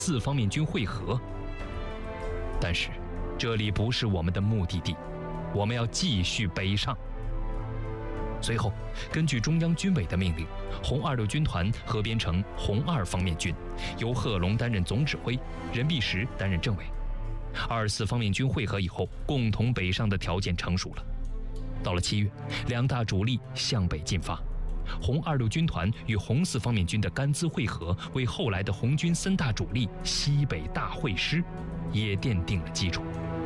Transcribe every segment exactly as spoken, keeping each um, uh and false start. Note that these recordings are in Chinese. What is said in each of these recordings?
四方面军会合。但是，这里不是我们的目的地，我们要继续北上。随后，根据中央军委的命令，红二六军团合编成红二方面军，由贺龙担任总指挥，任弼时担任政委。二四方面军会合以后，共同北上的条件成熟了。到了七月，两大主力向北进发，红二六军团与红四方面军的甘孜会合，为后来的红军三大主力西北大会师也奠定了基础。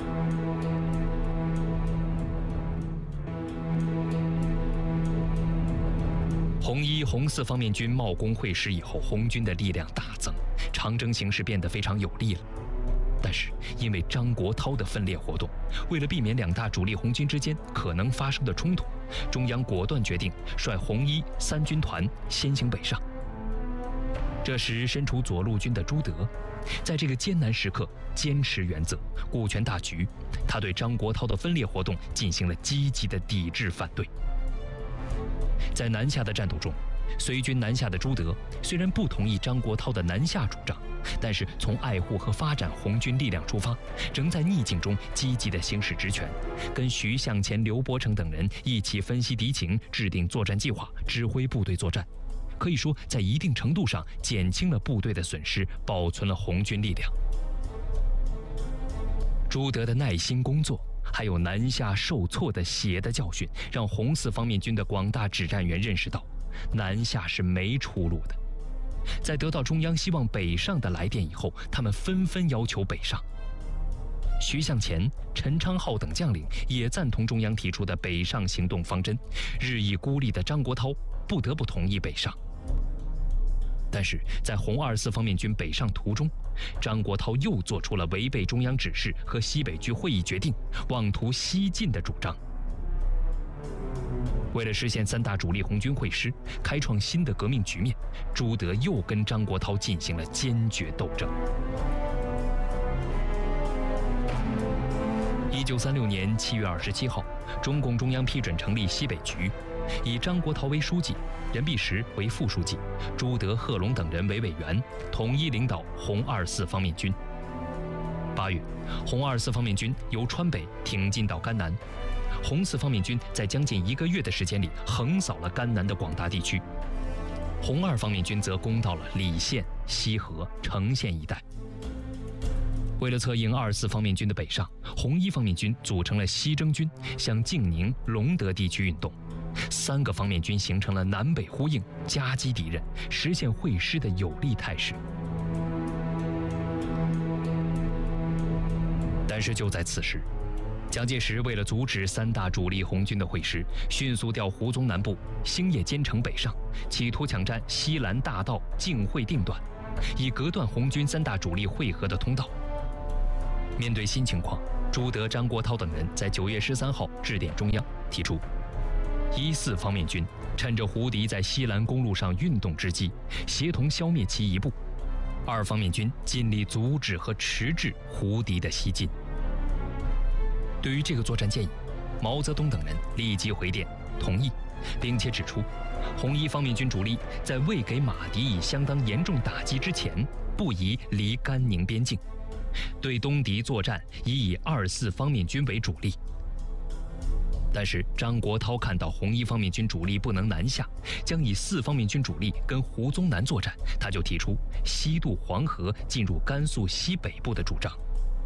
红一、红四方面军茂功会师以后，红军的力量大增，长征形势变得非常有利了。但是因为张国焘的分裂活动，为了避免两大主力红军之间可能发生的冲突，中央果断决定率红一三军团先行北上。这时身处左路军的朱德，在这个艰难时刻坚持原则，顾全大局，他对张国焘的分裂活动进行了积极的抵制反对。在南下的战斗中，随军南下的朱德虽然不同意张国焘的南下主张，但是从爱护和发展红军力量出发，仍在逆境中积极地行使职权，跟徐向前、刘伯承等人一起分析敌情，制定作战计划，指挥部队作战。可以说，在一定程度上减轻了部队的损失，保存了红军力量。朱德的耐心工作，还有南下受挫的血的教训，让红四方面军的广大指战员认识到，南下是没出路的。在得到中央希望北上的来电以后，他们纷纷要求北上。徐向前、陈昌浩等将领也赞同中央提出的北上行动方针，日益孤立的张国焘不得不同意北上。但是在红二四方面军北上途中，张国焘又做出了违背中央指示和西北局会议决定，妄图西进的主张。为了实现三大主力红军会师，开创新的革命局面，朱德又跟张国焘进行了坚决斗争。一九三六年七月二十七号，中共中央批准成立西北局，以张国焘为书记，任弼时为副书记，朱德、贺龙等人为委员，统一领导红二四方面军。八月，红二四方面军由川北挺进到甘南，红四方面军在将近一个月的时间里横扫了甘南的广大地区，红二方面军则攻到了礼县、西河、成县一带。为了策应二四方面军的北上，红一方面军组成了西征军，向晋宁、隆德地区运动。三个方面军形成了南北呼应、夹击敌人、实现会师的有利态势。但是就在此时，蒋介石为了阻止三大主力红军的会师，迅速调胡宗南部兴业兼程北上，企图抢占西兰大道晋会定段，以隔断红军三大主力会合的通道。面对新情况，朱德、张国焘等人在九月十三号致电中央，提出一四方面军趁着胡敌在西兰公路上运动之机，协同消灭其一部；二方面军尽力阻止和迟滞胡敌的西进。对于这个作战建议，毛泽东等人立即回电同意，并且指出，红一方面军主力在未给马敌以相当严重打击之前，不宜离甘宁边境。对东敌作战宜以二四方面军为主力。但是张国焘看到红一方面军主力不能南下，将以四方面军主力跟胡宗南作战，他就提出西渡黄河进入甘肃西北部的主张。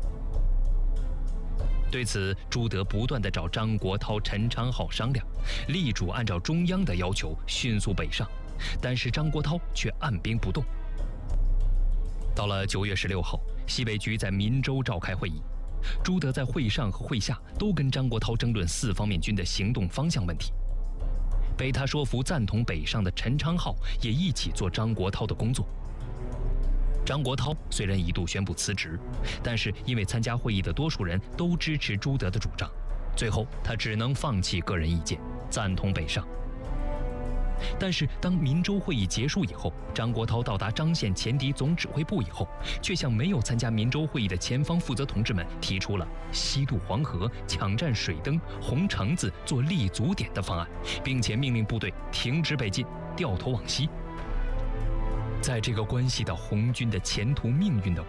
对此，朱德不断地找张国焘、陈昌浩商量，力主按照中央的要求迅速北上，但是张国焘却按兵不动。到了九月十六号，西北局在民州召开会议，朱德在会上和会下都跟张国焘争论四方面军的行动方向问题。被他说服赞同北上的陈昌浩也一起做张国焘的工作。张国焘虽然一度宣布辞职，但是因为参加会议的多数人都支持朱德的主张，最后他只能放弃个人意见，赞同北上。但是当民州会议结束以后，张国焘到达张县前敌总指挥部以后，却向没有参加民州会议的前方负责同志们提出了西渡黄河、抢占水灯、红橙子做立足点的方案，并且命令部队停止北进，掉头往西。 在这个关系到红军的前途命运的